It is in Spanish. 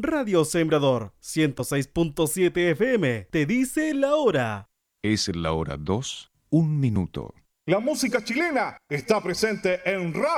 Radio Sembrador 106.7 FM te dice la hora. Es la hora 2, 1 minuto. La música chilena está presente en Radio